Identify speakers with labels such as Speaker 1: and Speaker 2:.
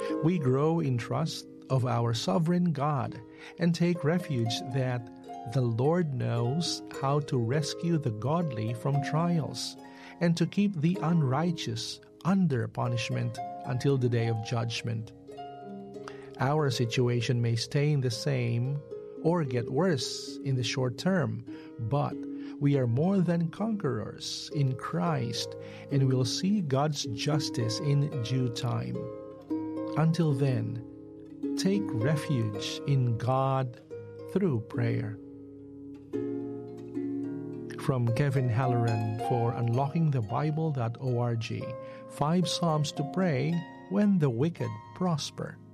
Speaker 1: We grow in trust of our sovereign God and take refuge that the Lord knows how to rescue the godly from trials and to keep the unrighteous under punishment until the day of judgment. Our situation may stay the same or get worse in the short term, but we are more than conquerors in Christ and will see God's justice in due time. Until then, take refuge in God through prayer. From Kevin Halloran for UnlockingTheBible.org, 5 Psalms to Pray When the Wicked Prosper.